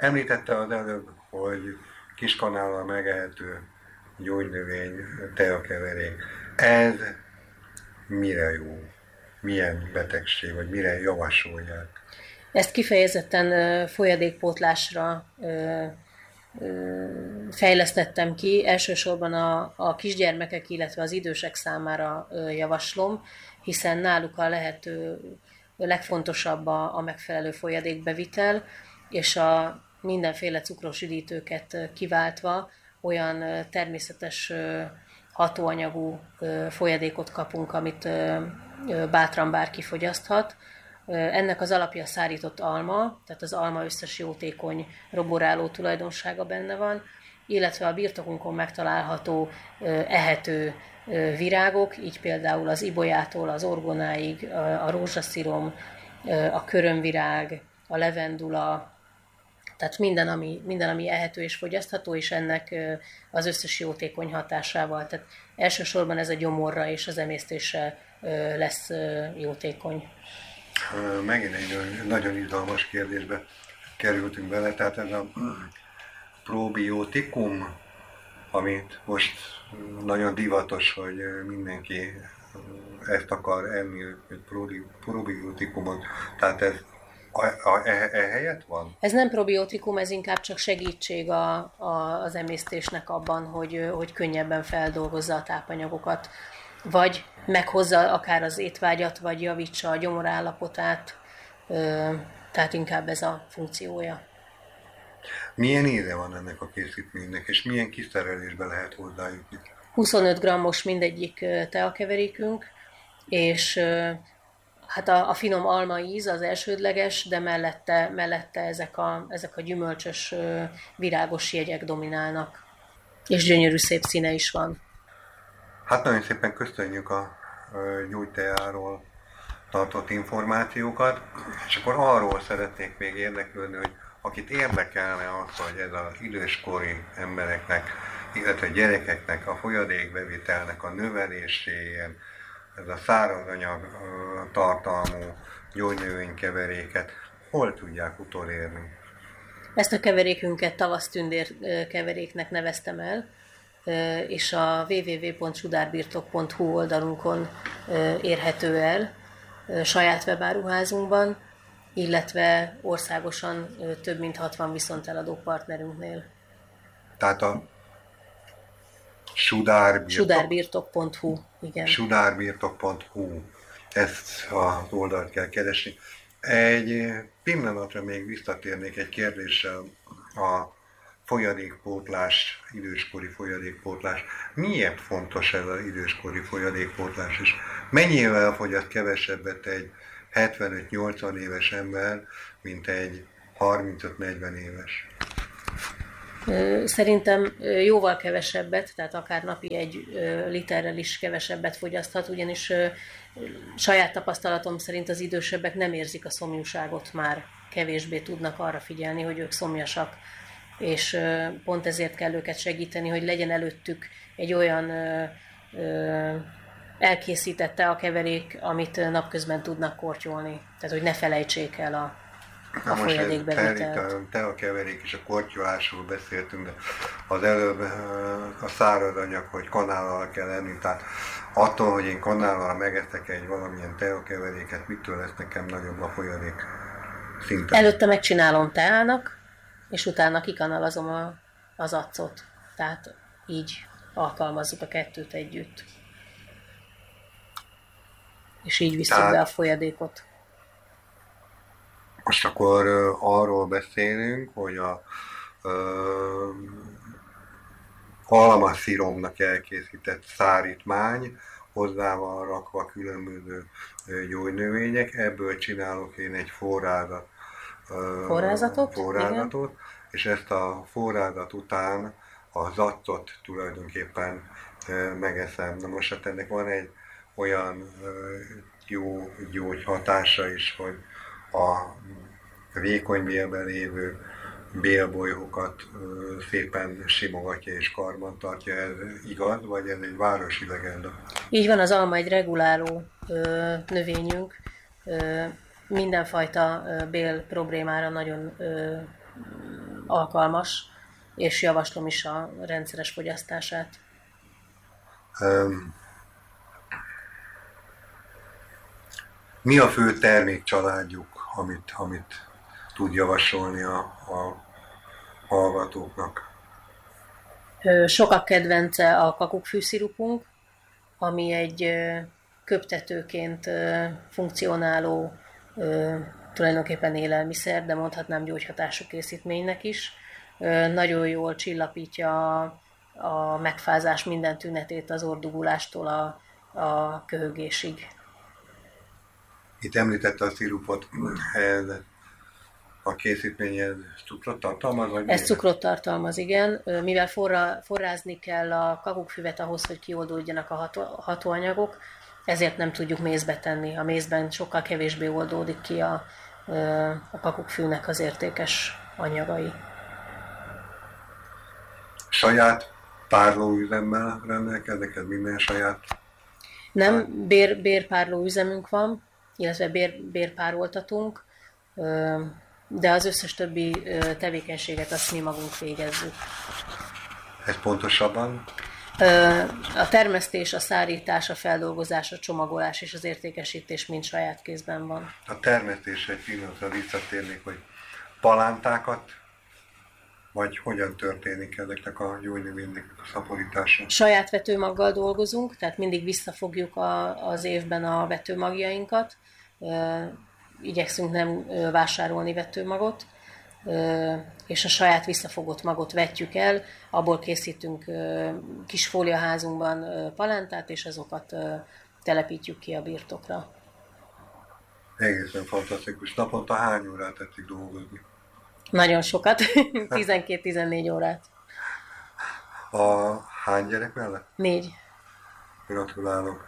Említette az előbb, hogy kiskanállal megehető gyógynövény, teakeverék. Ez mire jó? Milyen betegség, vagy mire javasolják? Ezt kifejezetten folyadékpótlásra fejlesztettem ki, elsősorban a kisgyermekek, illetve az idősek számára javaslom, hiszen náluk a lehető legfontosabb a megfelelő folyadékbevitel, és a mindenféle cukros üdítőket kiváltva olyan természetes hatóanyagú folyadékot kapunk, amit bátran bárki fogyaszthat. Ennek az alapja szárított alma, tehát az alma összes jótékony roboráló tulajdonsága benne van, illetve a birtokunkon megtalálható ehető virágok, így például az ibolyától az orgonáig, a rózsaszírom, a körömvirág, a levendula, tehát minden, ami ehető és fogyasztható, és ennek az összes jótékony hatásával. Tehát elsősorban ez a gyomorra és az emésztésre lesz jótékony. Megint egy nagyon izgalmas kérdésbe kerültünk bele, tehát ez a probiotikum, amit most nagyon divatos, hogy mindenki ezt akar enni, egy probiotikumot, tehát ez ehelyett van? Ez nem probiotikum, ez inkább csak segítség az emésztésnek abban, hogy könnyebben feldolgozza a tápanyagokat, vagy meghozza akár az étvágyat, vagy javítsa a gyomorállapotát, tehát inkább ez a funkciója. Milyen íze van ennek a készítménynek, és milyen kiszerelésbe lehet hozzájutni? 25 grammos mindegyik teakeverékünk, és hát a finom alma íz az elsődleges, de mellette ezek a gyümölcsös, virágos jegyek dominálnak. És gyönyörű szép színe is van. Hát nagyon szépen köszönjük a gyógyteáról tartott információkat, és akkor arról szeretnék még érdeklődni, hogy akit érdekelne az, hogy ez az időskori embereknek, illetve gyerekeknek a folyadékbevitelnek a növeléséért, ez a szárazanyag tartalmú gyógynövénykeveréket hol tudják utolérni? Ezt a keverékünket tavasztündér keveréknek neveztem el, és a www.sudárbirtok.hu oldalunkon érhető el saját webáruházunkban, illetve országosan több mint 60 viszonteladó partnerünknél. Tehát a sudárbirtok.hu. Igen. Sudárbirtok.hu. Ezt az oldalt kell keresni. Egy pillanatra még visszatérnék egy kérdéssel a folyadékpótlás, időskori folyadékpótlás. Miért fontos ez az időskori folyadékpótlás, és mennyivel fogyaszt kevesebbet egy 75-80 éves ember, mint egy 35-40 éves? Szerintem jóval kevesebbet, tehát akár napi 1 literrel is kevesebbet fogyaszthat, ugyanis saját tapasztalatom szerint az idősebbek nem érzik a szomjúságot már, kevésbé tudnak arra figyelni, hogy ők szomjasak, és pont ezért kell őket segíteni, hogy legyen előttük egy olyan elkészített teakeverék, amit napközben tudnak kortyolni, tehát hogy ne felejtsék el a folyadékbevitelt. A teakeverék és a kortyolásról beszéltünk, de az előbb a szárazanyag, hogy kanállal kell enni, tehát attól, hogy én kanállal megeszek egy valamilyen teakeveréket, mitől lesz nekem nagyobb a folyadék szinten? Előtte megcsinálom teának, és utána kikanalazom az accot. Tehát így alkalmazzuk a kettőt együtt. És így visszük be a folyadékot. Most akkor arról beszélünk, hogy a almasziromnak elkészített szárítmány, hozzá van rakva különböző gyógynövények, ebből csinálok én egy forrázatot, és ezt a forrázat után a zaccot tulajdonképpen megeszem. Na most hát ennek van egy olyan jó gyógyhatása is, hogy a vékony bélben lévő bélbolyhokat szépen simogatja és karban tartja. Ez igaz, vagy ez egy városi legenda? Így van, az alma egy reguláló növényünk. Mindenfajta bél problémára nagyon alkalmas, és javaslom is a rendszeres fogyasztását. Mi a fő termékcsaládjuk, amit tud javasolni a hallgatóknak? Sokak kedvence a kakukkfűszirupunk, ami egy köptetőként funkcionáló tulajdonképpen élelmiszer, de mondhatnám gyógyhatású készítménynek is. Nagyon jól csillapítja a megfázás minden tünetét az ordugulástól a köhögésig. Itt említette a szirupot, a készítményhez cukrot tartalmaz? Vagy Ez cukrot tartalmaz, igen. Mivel forrázni kell a kakukkfüvet ahhoz, hogy kioldódjanak a hatóanyagok, ezért nem tudjuk mézbe tenni. A mézben sokkal kevésbé oldódik ki a kakukkfűnek az értékes anyagai. Saját párlóüzemmel rendelkeznek, ez minden saját? Nem, bérpárló üzemünk van, illetve bérpároltatunk, de az összes többi tevékenységet azt mi magunk végezzük. Ez pontosabban? A termesztés, a szárítás, a feldolgozás, a csomagolás és az értékesítés mind saját kézben van. A termesztésre egy pillanatra visszatérnék, hogy palántákat, vagy hogyan történik ezeknek a gyógynövényeknek a szaporítása? Saját vetőmaggal dolgozunk, tehát mindig visszafogjuk az évben a vetőmagjainkat. Igyekszünk nem vásárolni vetőmagot, és a saját visszafogott magot vetjük el, abból készítünk kis fóliaházunkban palántát, és azokat telepítjük ki a birtokra. Egészen fantasztikus. Naponta hány órát tetszik dolgozni? Nagyon sokat, 12-14 órát. Hány gyerek mellett? 4. Gratulálok.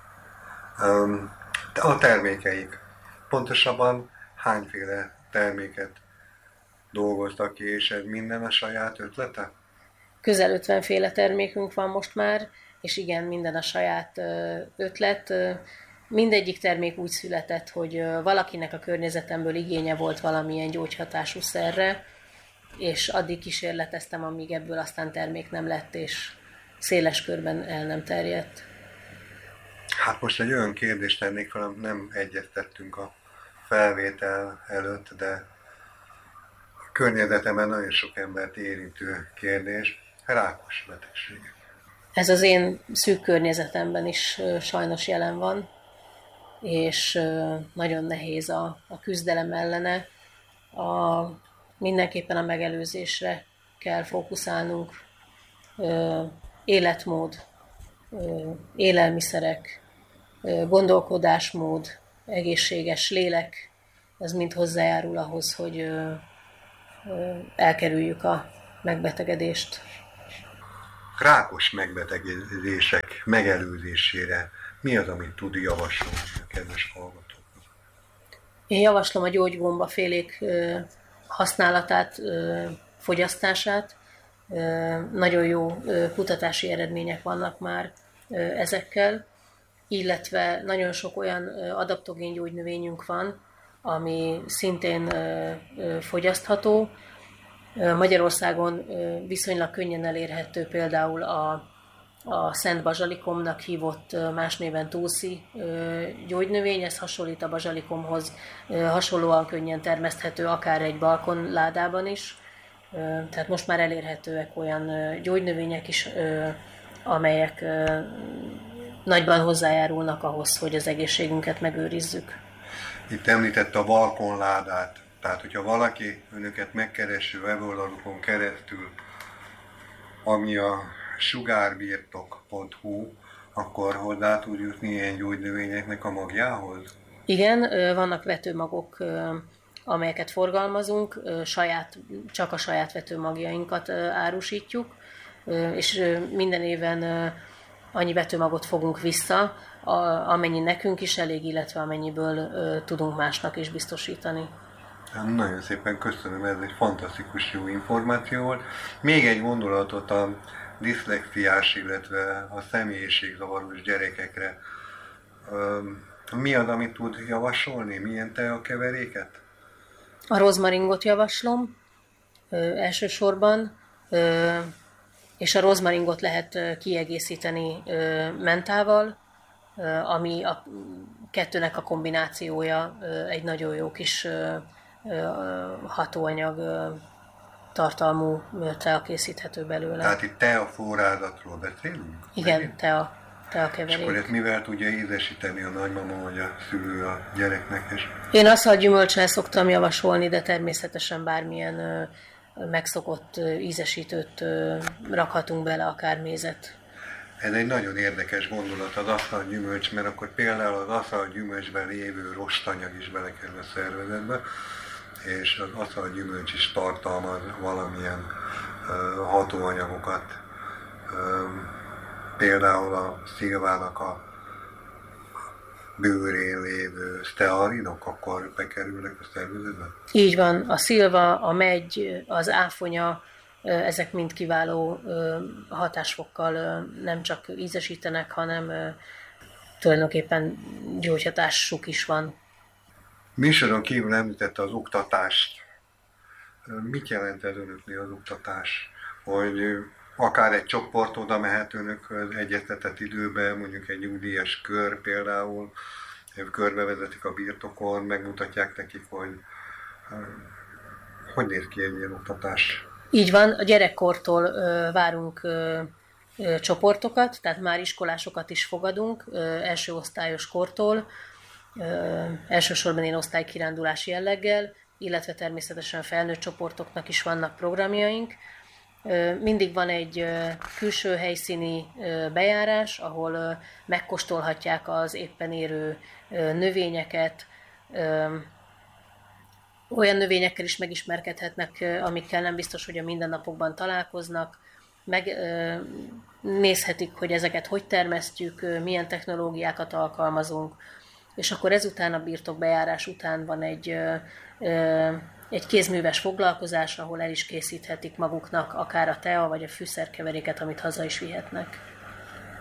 A termékeik. Pontosabban hányféle terméket dolgoztak ki, és ez minden a saját ötlete? Közel 50 féle termékünk van most már, és igen, minden a saját ötlet. Mindegyik termék úgy született, hogy valakinek a környezetemből igénye volt valamilyen gyógyhatású szerre, és addig kísérleteztem, amíg ebből aztán termék nem lett, és széles körben el nem terjedt. Hát most egy olyan kérdést tennék fel, nem egyeztettünk a felvétel előtt, de a környezetemben nagyon sok embert érintő kérdés, rákos betegségek. Ez az én szűk környezetemben is sajnos jelen van, és nagyon nehéz a küzdelem ellene. Mindenképpen a megelőzésre kell fókuszálnunk. Életmód, élelmiszerek, gondolkodásmód, egészséges lélek, ez mind hozzájárul ahhoz, hogy elkerüljük a megbetegedést. Rákos megbetegedések megelőzésére mi az, amit tud javasolni a kedves hallgatóknak? Én javaslom a gyógygombafélék használatát, fogyasztását. Nagyon jó kutatási eredmények vannak már ezekkel, illetve nagyon sok olyan adaptogén gyógynövényünk van, ami szintén fogyasztható. Magyarországon viszonylag könnyen elérhető például a Szent Bazsalikomnak hívott más néven Tulsi gyógynövény, ez hasonlít a bazsalikomhoz, hasonlóan könnyen termeszthető akár egy balkonládában is. Tehát most már elérhetőek olyan gyógynövények is, amelyek nagyban hozzájárulnak ahhoz, hogy az egészségünket megőrizzük. Itt említette a balkonládát, tehát hogyha valaki önöket megkeresi weboldalukon keresztül, ami a sugárbirtok.hu, akkor hozzá tud jutni ilyen gyógynövényeknek a magjához? Igen, vannak vetőmagok, amelyeket forgalmazunk, csak a saját vetőmagjainkat árusítjuk, és minden éven annyi vetőmagot fogunk vissza, amennyi nekünk is elég, illetve amennyiből tudunk másnak is biztosítani. Nagyon szépen köszönöm, ez egy fantasztikus jó információ volt. Még egy gondolatot a diszlexiás, illetve a személyiségzavaros gyerekekre. Mi az, amit tud javasolni? Milyen teakeveréket? A rozmaringot javaslom, elsősorban, és a rozmaringot lehet kiegészíteni mentával, ami a kettőnek a kombinációja egy nagyon jó kis hatóanyag tartalmú tea készíthető belőle. Tehát itt tea forrádatról beszélünk? Igen, tea És akkor keverék. ezt mivel tudja ízesíteni a nagymama vagy a szülő a gyereknek? És Én aszalgyümölccsel szoktam javasolni, de természetesen bármilyen megszokott ízesítőt rakhatunk bele, akár mézet. ez egy nagyon érdekes gondolat az aszalgyümölcs, mert akkor például az aszalgyümölcsben lévő rostanyag is belekerül a szervezetbe, és az aszalgyümölcs is tartalmaz valamilyen hatóanyagokat. Például a szilvának a bőrén lévő sztearinok akkor bekerülnek a szervezetbe? Így van, a szilva, a megy, az áfonya, ezek mind kiváló hatásfokkal nem csak ízesítenek, hanem tulajdonképpen gyógyhatásuk is van. Műsoron kívül említette az oktatást. Mit jelent ez önöknél az oktatás? Hogy akár egy csoport oda mehet önökhöz egyeztetett időben, mondjuk egy nyugdíjas kör például, körbevezetik a birtokon, megmutatják nekik, hogy néz ki egy ilyen oktatás. Így van, a gyerekkortól várunk csoportokat, tehát már iskolásokat is fogadunk, első osztályos kortól, elsősorban én osztálykirándulás jelleggel, illetve természetesen felnőtt csoportoknak is vannak programjaink. Mindig van egy külső helyszíni bejárás, ahol megkóstolhatják az éppen érő növényeket, olyan növényekkel is megismerkedhetnek, amikkel nem biztos, hogy a mindennapokban találkoznak, megnézhetik, hogy ezeket hogy termesztjük, milyen technológiákat alkalmazunk, és akkor ezután a birtokbejárás után van egy kézműves foglalkozás, ahol el is készíthetik maguknak akár a tea vagy a fűszerkeveréket, amit haza is vihetnek.